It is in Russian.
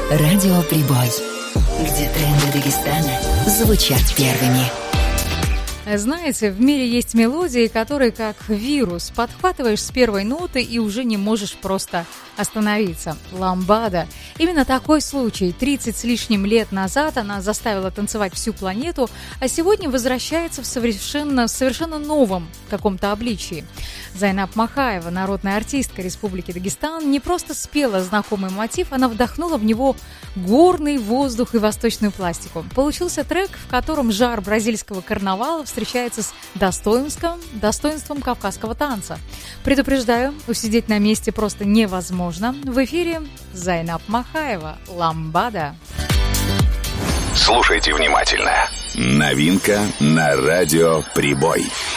Радио Прибой, где тренды Дагестана звучат первыми. Знаете, в мире есть мелодии, которые как вирус. Подхватываешь с первой ноты и уже не можешь просто остановиться. Ламбада. Именно такой случай. 30 с лишним лет назад она заставила танцевать всю планету, а сегодня возвращается в совершенно новом каком-то обличии. Зайнаб Махаева, народная артистка Республики Дагестан, не просто спела знакомый мотив, она вдохнула в него горный воздух и восточную пластику. Получился трек, в котором жар бразильского карнавала встречается с достоинством кавказского танца. Предупреждаю, усидеть на месте просто невозможно. В эфире Зайнаб Махаева, «Ламбада». Слушайте внимательно. Новинка на радио «Прибой».